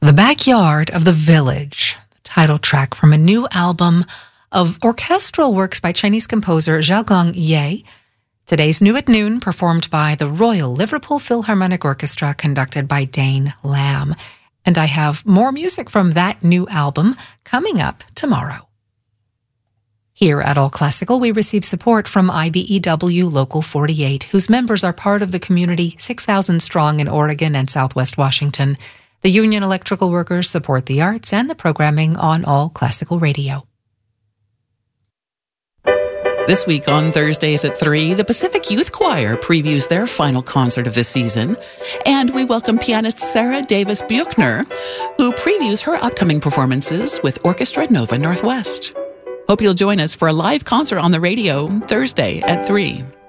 The Backyard of the Village, the title track from a new album of orchestral works by Chinese composer Xiaogang Ye. Today's New at Noon, performed by the Royal Liverpool Philharmonic Orchestra, conducted by Dane Lamb. And I have more music from that new album coming up tomorrow. Here at All Classical, we receive support from IBEW Local 48, whose members are part of the community 6,000 strong in Oregon and Southwest Washington. The union electrical workers support the arts and the programming on All Classical Radio. This week on Thursdays at 3, the Pacific Youth Choir previews their final concert of the season. And we welcome pianist Sarah Davis Buchner, who previews her upcoming performances with Orchestra Nova Northwest. Hope you'll join us for a live concert on the radio Thursday at 3.